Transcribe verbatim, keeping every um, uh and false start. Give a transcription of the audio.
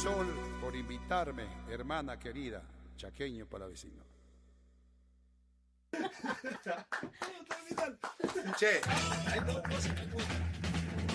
Sol, por invitarme, hermana querida, chaqueño para vecino. Che.